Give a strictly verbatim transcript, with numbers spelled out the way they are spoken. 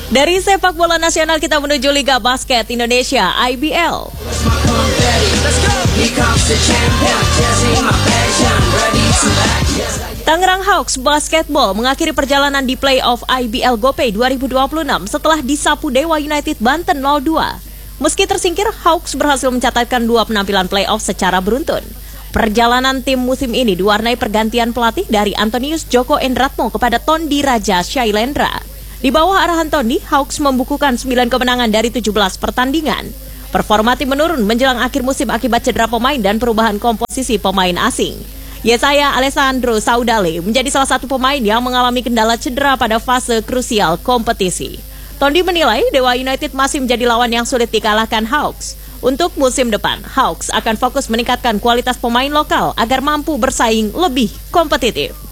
Dari sepak bola nasional kita menuju Liga Basket Indonesia I B L. Tangerang Hawks Basketball mengakhiri perjalanan di playoff I B L GoPay dua ribu dua puluh enam setelah disapu Dewa United Banten nol dua. Meski tersingkir, Hawks berhasil mencatatkan dua penampilan playoff secara beruntun. Perjalanan tim musim ini diwarnai pergantian pelatih dari Antonius Joko Endratmo kepada Tondi Raja Shailendra. Di bawah arahan Tondi, Hawks membukukan sembilan kemenangan dari tujuh belas pertandingan. Performa tim menurun menjelang akhir musim akibat cedera pemain dan perubahan komposisi pemain asing. Yesaya Alessandro Saudale menjadi salah satu pemain yang mengalami kendala cedera pada fase krusial kompetisi. Tondi menilai Dewa United masih menjadi lawan yang sulit dikalahkan Hawks. Untuk musim depan, Hawks akan fokus meningkatkan kualitas pemain lokal agar mampu bersaing lebih kompetitif.